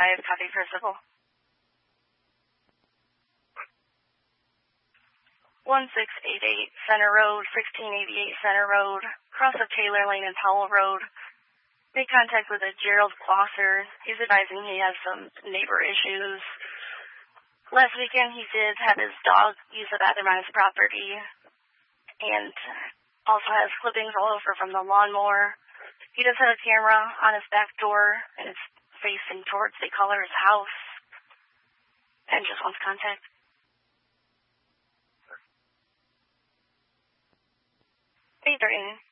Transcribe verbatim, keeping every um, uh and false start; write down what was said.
five, copy for civil. one six eight eight Center Road, sixteen eighty-eight Center Road, cross of Taylor Lane and Powell Road. Made contact with a Gerald Closser. He's advising he has some neighbor issues. Last weekend he did have his dog use the bathroom on his property and also has clippings all over from the lawnmower. He does have a camera on his back door and it's facing towards the Color's house and just wants contact. eight thirty.